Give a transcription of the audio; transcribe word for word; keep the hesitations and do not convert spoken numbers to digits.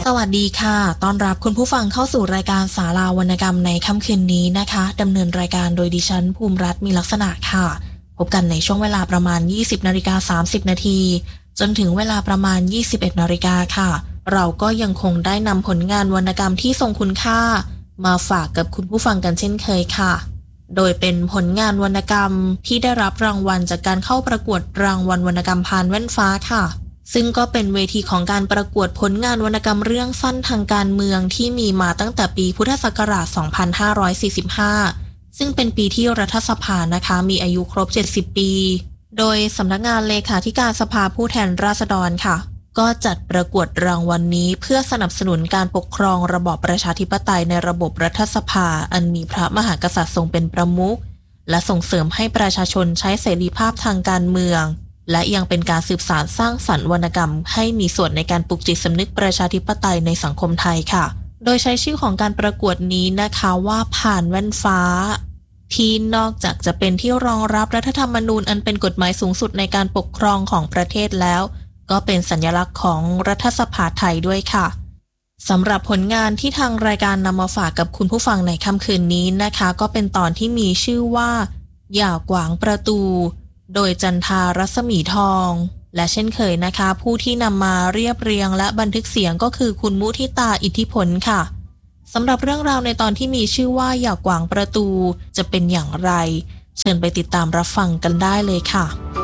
วัสดีค่ะต้อนรับคุณผู้ฟังเข้าสู่รายการศาลาวรรณกรรมในค่ำคืนนี้นะคะดำเนินรายการโดยดิฉันภูมิรัตน์มีลักษณะค่ะพบกันในช่วงเวลาประมาณ ยี่สิบนาฬิกาสามสิบนาทีจนถึงเวลาประมาณ ยี่สิบเอ็ดนาฬิกาค่ะเราก็ยังคงได้นำผลงานวรรณกรรมที่ทรงคุณค่ามาฝากกับคุณผู้ฟังกันเช่นเคยค่ะโดยเป็นผลงานวรรณกรรมที่ได้รับรางวัลจากการเข้าประกวดรางวัลวรรณกรรมพานแว่นฟ้าค่ะซึ่งก็เป็นเวทีของการประกวดผลงานวรรณกรรมเรื่องสั้นทางการเมืองที่มีมาตั้งแต่ปีพุทธศักราช สองพันห้าร้อยสี่สิบห้า ซึ่งเป็นปีที่รัฐสภานะคะมีอายุครบ เจ็ดสิบ ปี โดยสำนักงานเลขาธิการสภาผู้แทนราษฎรค่ะก็จัดประกวดรางวัล น, นี้เพื่อสนับสนุนการปกครองระบอบประชาธิปไตยในระบบรัฐสภาอันมีพระมหากษัตริย์ทรงเป็นประมุขและส่งเสริมให้ประชาชนใช้เสรีภาพทางการเมืองและยังเป็นการสืบสานสร้างสรรค์วรรณกรรมให้มีส่วนในการปลุกจิตสำนึกประชาธิปไตยในสังคมไทยค่ะโดยใช้ชื่อของการประกวดนี้นะคะว่าผ่านแว่นฟ้าที่นอกจากจะเป็นที่รองรับรัฐธรรมนูญอันเป็นกฎหมายสูงสุดในการปกครองของประเทศแล้วก็เป็นสัญลักษณ์ของรัฐสภาไทยด้วยค่ะสำหรับผลงานที่ทางรายการนำมาฝากกับคุณผู้ฟังในค่ำคืนนี้นะคะก็เป็นตอนที่มีชื่อว่าอย่ากวางประตูโดยจันทารัศมีทองและเช่นเคยนะคะผู้ที่นำมาเรียบเรียงและบันทึกเสียงก็คือคุณมุทิตาอิทธิพลค่ะสำหรับเรื่องราวในตอนที่มีชื่อว่าอย่ากวางประตูจะเป็นอย่างไรเชิญไปติดตามรับฟังกันได้เลยค่ะ